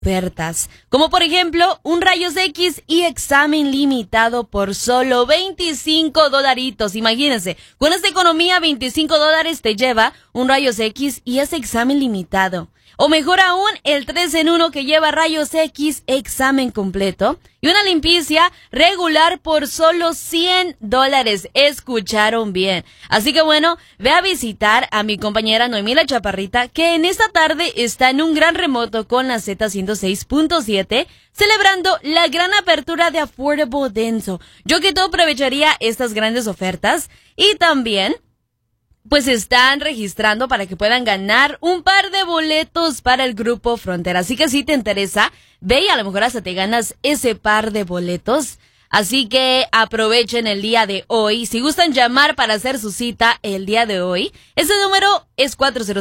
ofertas, como por ejemplo un rayos X y examen limitado por solo $25. Imagínense, con esta economía $25 te lleva un rayos X y ese examen limitado. O mejor aún, el 3 en 1 que lleva rayos X, examen completo y una limpieza regular por solo $100. Escucharon bien. Así que bueno, ve a visitar a mi compañera Noemí La Chaparrita, que en esta tarde está en un gran remoto con la Z106.7, celebrando la gran apertura de Affordable Denso. Yo que todo aprovecharía estas grandes ofertas y también pues están registrando para que puedan ganar un par de boletos para el Grupo Frontera. Así que si te interesa, ve y a lo mejor hasta te ganas ese par de boletos. Así que aprovechen el día de hoy. Si gustan llamar para hacer su cita el día de hoy, ese número es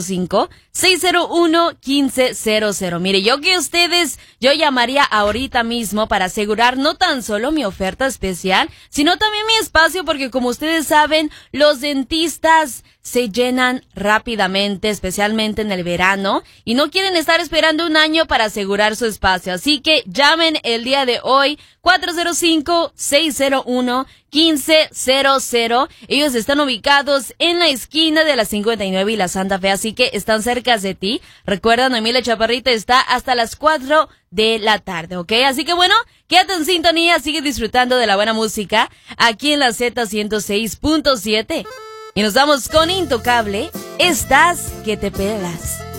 405-601-1500. Mire, yo llamaría ahorita mismo para asegurar no tan solo mi oferta especial, sino también mi espacio, porque como ustedes saben, los dentistas se llenan rápidamente, especialmente en el verano, y no quieren estar esperando un año para asegurar su espacio. Así que llamen el día de hoy, 405-601-1500. Ellos están ubicados en la esquina de la 59 y la Santa Fe, así que están cerca de ti. Recuerda, Noemí La Chaparrita está hasta las 4 de la tarde, ¿ok? Así que bueno, quédate en sintonía, sigue disfrutando de la buena música aquí en la Z106.7. Y nos vamos con Intocable, Estás que te pelas.